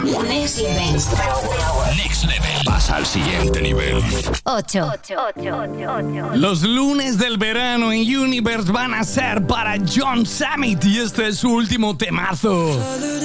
Next Level. Next Level. Pasa al siguiente nivel. 8. Los lunes del verano en Universe van a ser para John Summit y este es su último temazo.